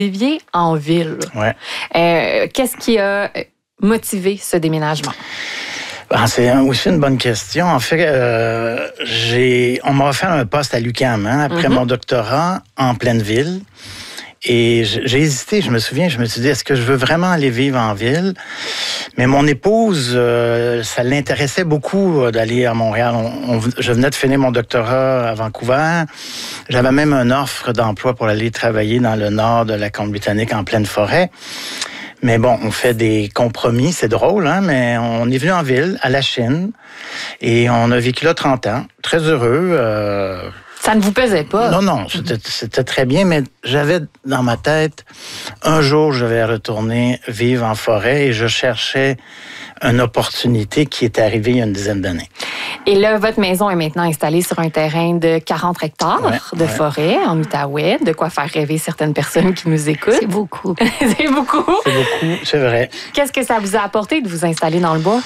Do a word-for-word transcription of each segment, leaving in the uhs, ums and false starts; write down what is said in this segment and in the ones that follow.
viviez en ville. Ouais. Euh, qu'est-ce qui a motivé ce déménagement? Ben, c'est aussi une bonne question. En fait, euh, j'ai, on m'a offert un poste à l'U Q A M, hein, après mm-hmm. mon doctorat en pleine ville. Et j'ai hésité, je me souviens, je me suis dit, est-ce que je veux vraiment aller vivre en ville? Mais mon épouse, euh, ça l'intéressait beaucoup d'aller à Montréal. On, on, je venais de finir mon doctorat à Vancouver. J'avais même une offre d'emploi pour aller travailler dans le nord de la Colombie-Britannique en pleine forêt. Mais bon, on fait des compromis, c'est drôle, hein, mais on est venu en ville, à la Chine, et on a vécu là trente ans, très heureux. Euh, Ça ne vous pesait pas? Non, non, c'était, c'était très bien, mais j'avais dans ma tête, un jour, je vais retourner vivre en forêt et je cherchais une opportunité qui est arrivée il y a une dizaine d'années. Et là, votre maison est maintenant installée sur un terrain de quarante hectares ouais, de ouais. forêt en Outaouais, de quoi faire rêver certaines personnes qui nous écoutent. C'est beaucoup. C'est beaucoup? C'est beaucoup, c'est vrai. Qu'est-ce que ça vous a apporté de vous installer dans le bois?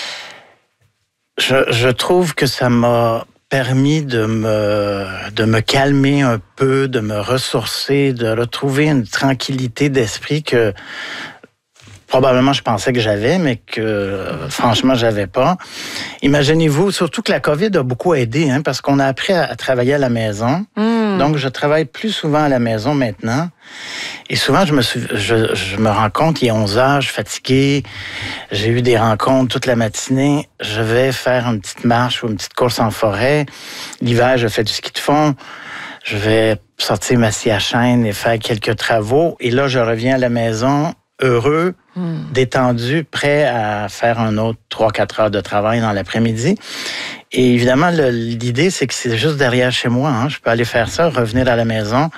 Je, je trouve que ça m'a permis de me, de me calmer un peu, de me ressourcer, de retrouver une tranquillité d'esprit que probablement je pensais que j'avais, mais que franchement, j'avais pas. Imaginez-vous, surtout que la COVID a beaucoup aidé, hein, parce qu'on a appris à, à travailler à la maison. Mm. Donc, je travaille plus souvent à la maison maintenant. Et souvent, je me, suis, je, je me rends compte, il est onze heures, je suis fatigué, j'ai eu des rencontres toute la matinée, je vais faire une petite marche ou une petite course en forêt. L'hiver, je fais du ski de fond. Je vais sortir ma scie à chaîne et faire quelques travaux. Et là, je reviens à la maison heureux, hmm. détendu, prêt à faire un autre trois quatre heures de travail dans l'après-midi. Et évidemment, le, l'idée, c'est que c'est juste derrière chez moi. Hein. Je peux aller faire ça, revenir à la maison.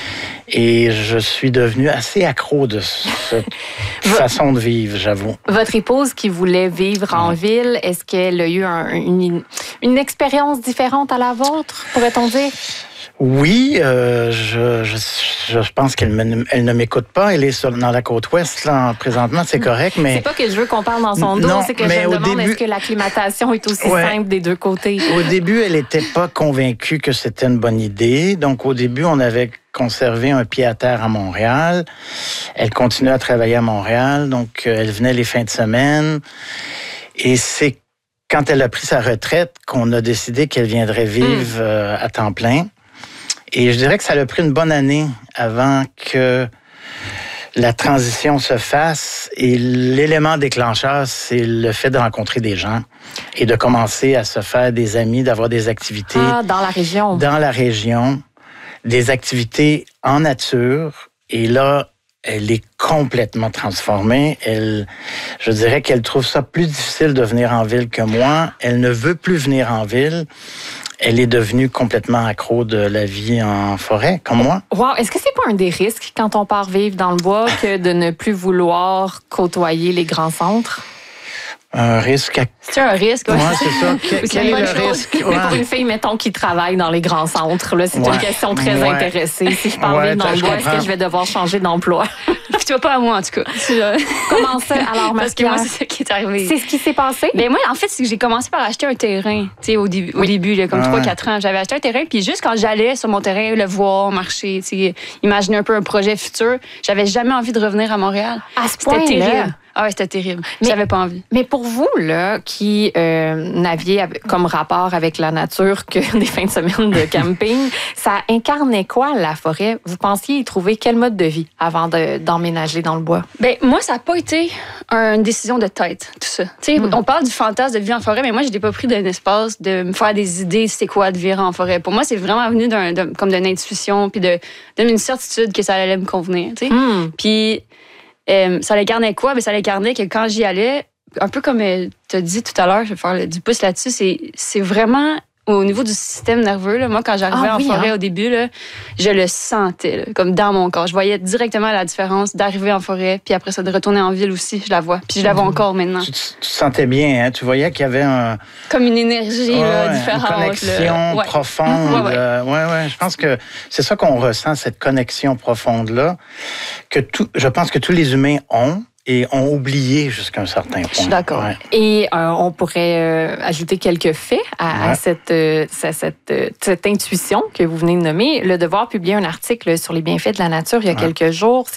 Et je suis devenu assez accro de cette façon de vivre, j'avoue. Votre épouse qui voulait vivre en ouais. ville, est-ce qu'elle a eu un, une, une expérience différente à la vôtre, pourrait-on dire? Oui, euh, je, je, je pense qu'elle me, elle ne m'écoute pas. Elle est sur, dans la côte ouest, là, présentement, c'est correct, mais... C'est pas que je veux qu'on parle dans son dos, non, c'est que je me demande début... est-ce que l'acclimatation est aussi ouais. simple des deux côtés? Au début, elle n'était pas convaincue que c'était une bonne idée. Donc, au début, on avait conservé un pied à terre à Montréal. Elle continuait à travailler à Montréal, donc elle venait les fins de semaine. Et c'est quand elle a pris sa retraite qu'on a décidé qu'elle viendrait vivre mmh. euh, à temps plein. Et je dirais que ça a pris une bonne année avant que la transition se fasse. Et l'élément déclencheur, c'est le fait de rencontrer des gens et de commencer à se faire des amis, d'avoir des activités. Ah, dans la région. Dans la région, des activités en nature. Et là, elle est complètement transformée. Elle, je dirais qu'elle trouve ça plus difficile de venir en ville que moi. Elle ne veut plus venir en ville. Elle est devenue complètement accro de la vie en forêt, comme moi. Wow. Est-ce que c'est pas un des risques quand on part vivre dans le bois que de ne plus vouloir côtoyer les grands centres? Un risque. À... C'est un risque, oui. Ouais, c'est ça. Quel, quel est le risque? Mais pour une fille, mettons, qui travaille dans les grands centres, là, c'est ouais. une question très ouais. intéressée. Si je pars ouais, vivre dans le bois, est-ce que je vais devoir changer d'emploi? Puis tu vas pas à moi, en tout cas. Comment ça? Alors, parce que moi, c'est ça qui est arrivé. C'est ce qui s'est passé? Ben moi, en fait, c'est que j'ai commencé par acheter un terrain. Tu sais, au début, oui. au début, là, comme trois quatre ans, j'avais acheté un terrain. Puis juste quand j'allais sur mon terrain, le voir, marcher, tu sais, imaginer un peu un projet futur, j'avais jamais envie de revenir à Montréal. À ce point-là? C'était terrible. Ah ouais, c'était terrible. Mais, j'avais pas envie. Mais pour vous, là, qui euh, n'aviez comme rapport avec la nature que des fins de semaine de camping, ça incarnait quoi, la forêt? Vous pensiez y trouver quel mode de vie avant de, d'emménager dans le bois? Ben moi, ça n'a pas été une décision de tête, tout ça. Tu sais, mm. on parle du fantasme de vivre en forêt, mais moi, je n'ai pas pris d'un espace de me faire des idées c'est quoi de vivre en forêt. Pour moi, c'est vraiment venu d'un, d'un, comme d'une intuition puis de, d'une certitude que ça allait me convenir, tu sais. Mm. Puis... Euh, ça l'incarnait quoi? Mais ça l'incarnait que quand j'y allais, un peu comme euh, tu as dit tout à l'heure, je vais faire le, du pouce là-dessus, c'est, c'est vraiment au niveau du système nerveux. Là, moi, quand j'arrivais ah, en oui, forêt hein? au début, là, je le sentais, là, comme dans mon corps. Je voyais directement la différence d'arriver en forêt, puis après ça, de retourner en ville aussi, je la vois. Puis je la vois encore maintenant. Tu, tu, tu sentais bien, hein? Tu voyais qu'il y avait un... Comme une énergie ouais, là, différente. Une connexion là. profonde. Ouais, ouais. Euh, ouais, ouais. Je pense que c'est ça qu'on ressent, cette connexion profonde-là, que tout, je pense que tous les humains ont. Et ont oublié jusqu'à un certain point. Je suis d'accord. Ouais. Et euh, on pourrait euh, ajouter quelques faits à, ouais. à, cette, euh, à cette, euh, cette intuition que vous venez de nommer. Le Devoir publiait un article sur les bienfaits de la nature il y a ouais. quelques jours.